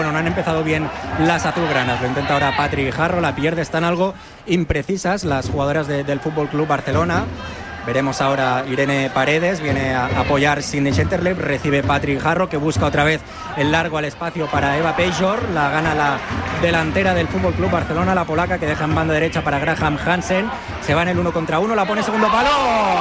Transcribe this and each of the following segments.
Bueno, no han empezado bien las azulgranas. Lo intenta ahora Patrick Jarro, la pierde. Están algo imprecisas las jugadoras del FC Barcelona. Veremos ahora Irene Paredes, viene a apoyar Sydney Schenterleib, recibe Patrick Jarro, que busca otra vez el largo al espacio para Eva Pejor, la gana la delantera del FC Barcelona, la polaca, que deja en banda derecha para Graham Hansen, se va en el 1 contra 1, la pone segundo palo,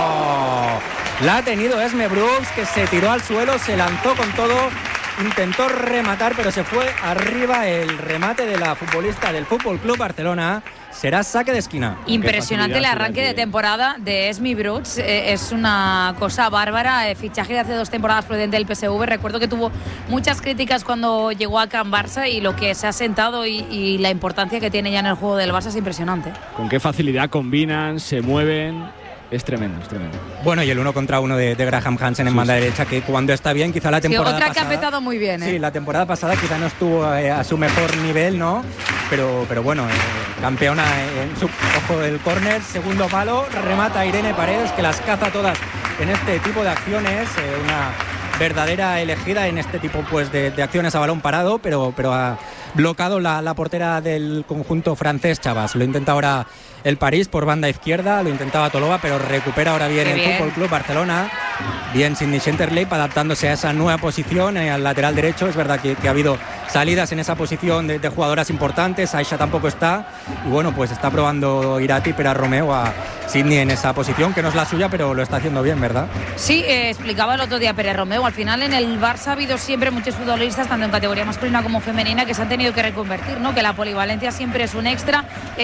la ha tenido Esme Brooks, que se tiró al suelo, se lanzó con todo, intentó rematar, pero se fue arriba el remate de la futbolista del FC Barcelona. Será saque de esquina. Impresionante el arranque de temporada de Esme Brooks. Es una cosa bárbara. Fichaje de hace 2 temporadas procedente del PSV. Recuerdo que tuvo muchas críticas cuando llegó a Can Barça, y lo que se ha sentado y la importancia que tiene ya en el juego del Barça es impresionante. Con qué facilidad combinan, se mueven. Es tremendo, es tremendo. Bueno, y el 1 contra 1 de Graham Hansen en banda derecha, que cuando está bien, quizá la temporada otra pasada, que ha empezado muy bien, Sí, la temporada pasada quizá no estuvo a su mejor nivel, ¿no? Pero bueno, campeona en su ojo del córner, segundo palo, remata Irene Paredes, que las caza todas en este tipo de acciones, una verdadera elegida en este tipo pues de acciones a balón parado, pero ha bloqueado la portera del conjunto francés, Chavas. Lo intenta ahora el París por banda izquierda, lo intentaba Tolova, pero recupera ahora bien el FC Barcelona. Bien Sydney Schenterleib adaptándose a esa nueva posición al lateral derecho. Es verdad que ha habido salidas en esa posición de jugadoras importantes. Aisha tampoco está. Y bueno, pues está probando Irati, pero a Romeo, a Sydney en esa posición, que no es la suya, pero lo está haciendo bien, ¿verdad? Sí, explicaba el otro día Pérez Romeo. Al final en el Barça ha habido siempre muchos futbolistas, tanto en categoría masculina como femenina, que se han tenido que reconvertir, ¿no? Que la polivalencia siempre es un extra.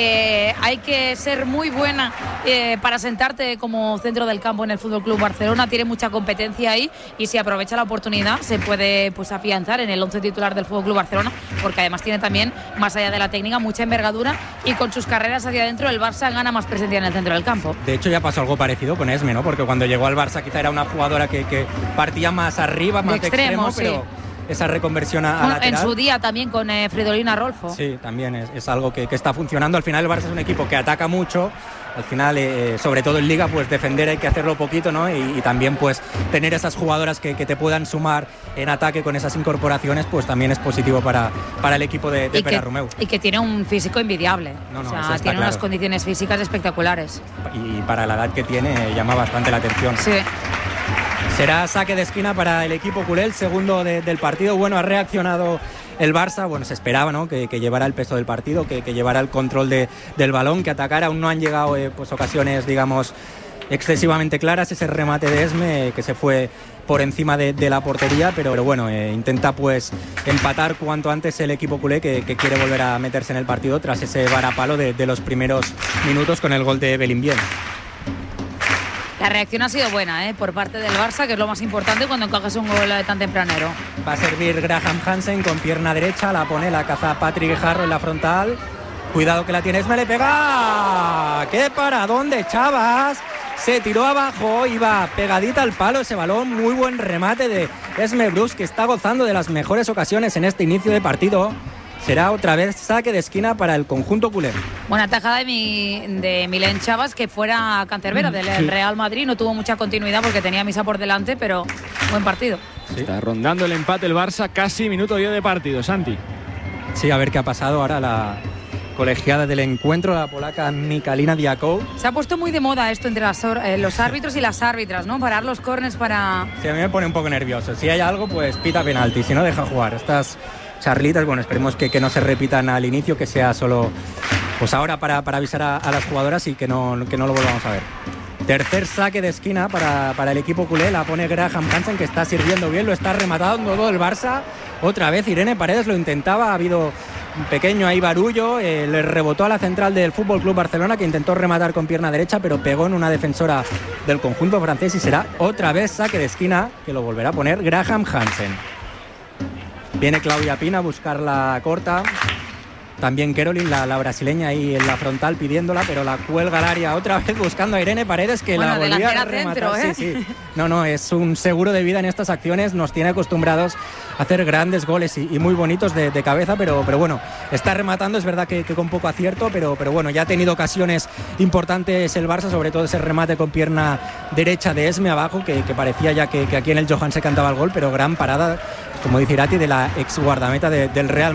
Hay que ser muy buena para sentarte como centro del campo en el FC Barcelona. Tiene mucha competencia ahí, y si aprovecha la oportunidad se puede pues afianzar en el 11 titular del FC Barcelona, porque además tiene también, más allá de la técnica, mucha envergadura, y con sus carreras hacia adentro el Barça gana más presencia en el centro del campo. De hecho ya pasó algo parecido con Esme, ¿no? Porque cuando llegó al Barça quizá era una jugadora que partía más arriba, más de extremo, pero sí, esa reconversión a lateral. En su día también con Fridolina Rolfo. Sí, también es algo que está funcionando. Al final el Barça es un equipo que ataca mucho. Al final, sobre todo en Liga, pues defender hay que hacerlo poquito, ¿no? Y también pues tener esas jugadoras que te puedan sumar en ataque con esas incorporaciones, pues también es positivo para el equipo de Pere Romeu. Y que tiene un físico envidiable. O sea, tiene unas condiciones físicas espectaculares. Y para la edad que tiene llama bastante la atención. Sí. Será saque de esquina para el equipo culé, el segundo del partido. Bueno, ha reaccionado el Barça, bueno, se esperaba, ¿no? que llevara el peso del partido, que llevara el control del balón, que atacara. Aún no han llegado pues ocasiones, digamos, excesivamente claras. Ese remate de Esme que se fue por encima de la portería, pero bueno, intenta pues empatar cuanto antes el equipo culé, que quiere volver a meterse en el partido tras ese varapalo de los primeros minutos con el gol de Bellingham. La reacción ha sido buena por parte del Barça, que es lo más importante cuando encajas un gol tan tempranero. Va a servir Graham Hansen con pierna derecha, la pone, la caza Patrick Jarro en la frontal. Cuidado que la tiene Esme, le pega. ¡Qué paradón de Chavas! Se tiró abajo, iba pegadita al palo ese balón. Muy buen remate de Esme Brooks, que está gozando de las mejores ocasiones en este inicio de partido. Será otra vez saque de esquina para el conjunto culé. Buena tajada de Milen Chavas, que fuera cancerbera del Real Madrid. No tuvo mucha continuidad porque tenía misa por delante, pero buen partido. Sí. Está rondando el empate el Barça, casi minuto 10 de partido, Santi. Sí, a ver qué ha pasado ahora la colegiada del encuentro, la polaca Michalina Diakow. Se ha puesto muy de moda esto entre los árbitros y las árbitras, ¿no? Parar los córners para... Sí, a mí me pone un poco nervioso. Si hay algo, pues pita penalti, si no deja jugar. Estas charlitas, bueno, esperemos que no se repitan al inicio, que sea solo pues ahora para avisar a las jugadoras y que no lo volvamos a ver. Tercer saque de esquina para el equipo culé, la pone Graham Hansen, que está sirviendo bien, lo está rematando todo el Barça. Otra vez Irene Paredes lo intentaba, ha habido un pequeño ahí barullo, le rebotó a la central del FC Barcelona, que intentó rematar con pierna derecha, pero pegó en una defensora del conjunto francés, y será otra vez saque de esquina, que lo volverá a poner Graham Hansen. Viene Claudia Pina a buscar la corta. También Kerolin, la brasileña, ahí en la frontal pidiéndola, pero la cuelga al área otra vez buscando a Irene Paredes, que la volvía a rematar. Centro, ¿eh? Sí. No, es un seguro de vida en estas acciones. Nos tiene acostumbrados a hacer grandes goles y muy bonitos de cabeza, pero bueno, está rematando, es verdad que con poco acierto, pero bueno, ya ha tenido ocasiones importantes el Barça, sobre todo ese remate con pierna derecha de Esme abajo, que parecía ya que aquí en el Johan se cantaba el gol, pero gran parada, como dice Irati, de la ex guardameta del Real